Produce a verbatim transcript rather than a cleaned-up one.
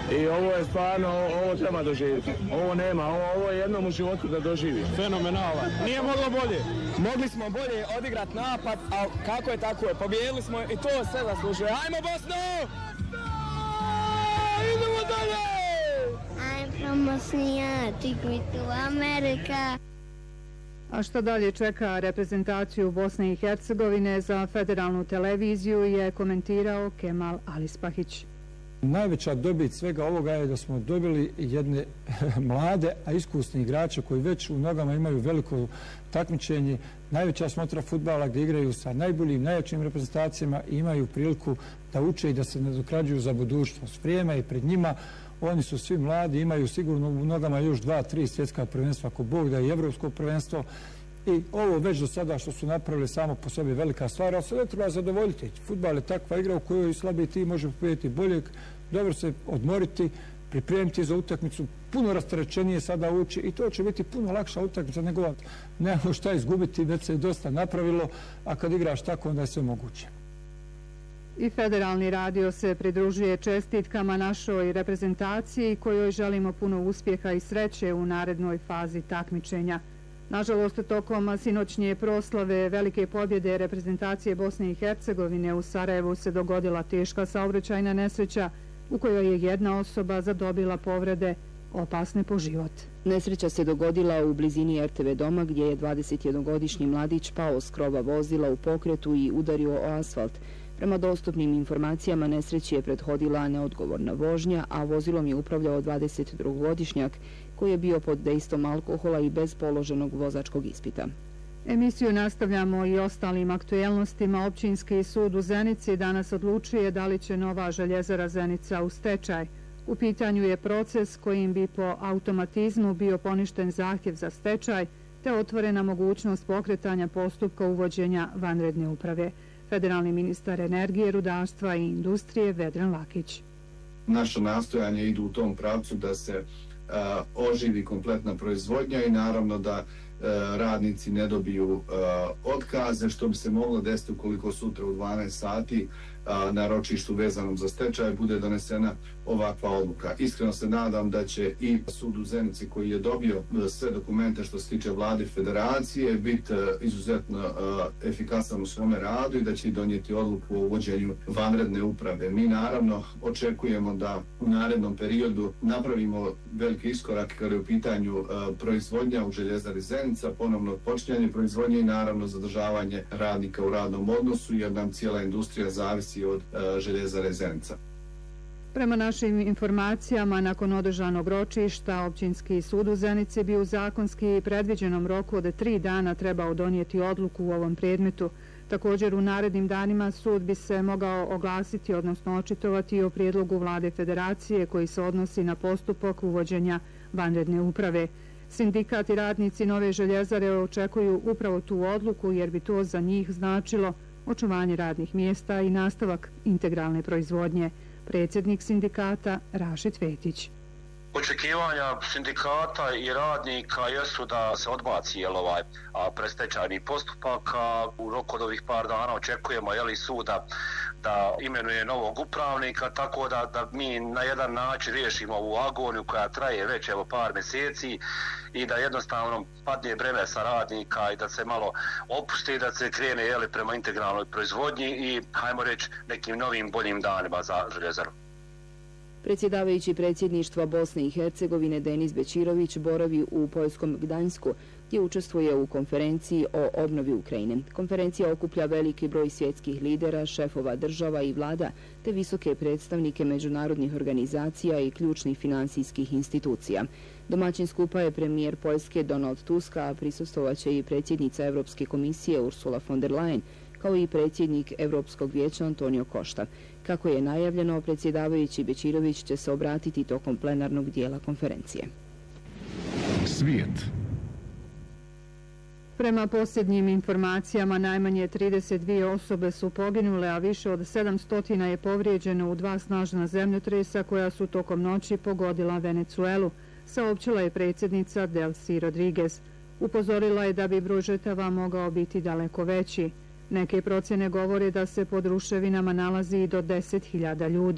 I ovo je stvarno, ovo treba doživjeti. Ovo nema, ovo, ovo je jednom u životu da doživi. Fenomenalno. Nije moglo bolje. Mogli smo bolje odigrati napad, ali kako je tako je. Pobijedili smo i to sve zaslužuje. Ajmo Bosnu! Idemo dalje! I'm from Bosnia, take me to America. A što dalje čeka reprezentaciju Bosne i Hercegovine za federalnu televiziju je komentirao Kemal Alispahić. Najveća dobit svega ovoga je da smo dobili jedne mlade, a iskusne igrače koji već u nogama imaju veliko takmičenje. Najveća smotra fudbala gdje igraju sa najboljim, najjačim reprezentacijama i imaju priliku da uče i da se nadokrađuju za budućnost. Vrijeme je pred njima. Oni su svi mladi, imaju sigurno u nogama još dva, tri svjetska prvenstva, ako Bog da i evropsko prvenstvo. I ovo već do sada što su napravili samo po sebi velika stvar, ali se ne treba zadovoljiti. Fudbal je takva igra u kojoj slabiji tim može pobijediti boljeg, dobro se odmoriti, pripremiti za utakmicu, puno rasterećenije sada ući i to će biti puno lakša utakmica nego nemamo šta izgubiti, već se dosta napravilo, a kad igraš tako onda je sve moguće. I Federalni radio se pridružuje čestitkama našoj reprezentaciji kojoj želimo puno uspjeha i sreće u narednoj fazi takmičenja. Nažalost, tokom sinoćnje proslave velike pobjede reprezentacije Bosne i Hercegovine u Sarajevu se dogodila teška saobraćajna nesreća u kojoj je jedna osoba zadobila povrede opasne po život. Nesreća se dogodila u blizini er te ve doma gdje je dvadesetjednogodišnji mladić pao s krova vozila u pokretu i udario o asfalt. Prema dostupnim informacijama nesreći je prethodila neodgovorna vožnja, a vozilom je upravljao dvadesetdvogodišnjak koji je bio pod dejstvom alkohola i bez položenog vozačkog ispita. Emisiju nastavljamo i ostalim aktuelnostima. Općinski sud u Zenici danas odlučuje da li će nova željezara Zenica u stečaj. U pitanju je proces kojim bi po automatizmu bio poništen zahtjev za stečaj te otvorena mogućnost pokretanja postupka uvođenja vanredne uprave. Federalni ministar energije, rudarstva i industrije Vedran Lakić. Naše nastojanje idu u tom pravcu da se a, oživi kompletna proizvodnja i naravno da a, radnici ne dobiju a, otkaze, što bi se moglo desiti ukoliko sutra u dvanaest sati a, na ročištu vezanom za stečaj bude donesena ovakva odluka. Iskreno se nadam da će i sud u Zenici koji je dobio sve dokumente što se tiče vlade federacije biti izuzetno efikasan u svome radu i da će donijeti odluku o uvođenju vanredne uprave. Mi naravno očekujemo da u narednom periodu napravimo veliki iskorak kada je u pitanju proizvodnja u željezari Zenica, ponovno počinjanje proizvodnje i naravno zadržavanje radnika u radnom odnosu jer nam cijela industrija zavisi od željezare Zenica. Prema našim informacijama, nakon održanog ročišta, Općinski sud u Zenici bi u zakonski predviđenom roku od tri dana trebao donijeti odluku u ovom predmetu. Također, u narednim danima sud bi se mogao oglasiti, odnosno očitovati o prijedlogu vlade federacije koji se odnosi na postupak uvođenja vanredne uprave. Sindikat i radnici Nove željezare očekuju upravo tu odluku jer bi to za njih značilo očuvanje radnih mjesta i nastavak integralne proizvodnje. Predsjednik sindikata Rašid Fetić. Očekivanja sindikata i radnika jesu da se odbaci jel, ovaj, a, predstečajni postupak. A u roku od ovih par dana očekujemo jel, suda da imenuje novog upravnika, tako da, da mi na jedan način riješimo ovu agoniju koja traje već evo, par mjeseci i da jednostavno padne breme sa radnika i da se malo opusti i da se krene jel, prema integralnoj proizvodnji i hajmo reći nekim novim boljim danima za željezaru. Predsjedavajući predsjedništva Bosne i Hercegovine Denis Bećirović boravi u poljskom Gdańsku gdje učestvuje u konferenciji o obnovi Ukrajine. Konferencija okuplja veliki broj svjetskih lidera, šefova država i vlada te visoke predstavnike međunarodnih organizacija i ključnih financijskih institucija. Domaćin skupa je premijer Poljske Donald Tusk, a prisustvovaće i predsjednica Europske komisije Ursula von der Leyen, kao i predsjednik Europskog vijeća Antonio Costa. Kako je najavljeno, predsjedavajući Bećirović će se obratiti tokom plenarnog dijela konferencije. Svijet. Prema posljednjim informacijama, najmanje trideset dvije osobe su poginule, a više od sedamsto je povrijeđeno u dva snažna zemljotresa koja su tokom noći pogodila Venecuelu, saopćila je predsjednica Delcy Rodriguez. Upozorila je da bi broj žrtava mogao biti daleko veći. Neke procjene govore da se pod ruševinama nalazi i do deset hiljada ljudi.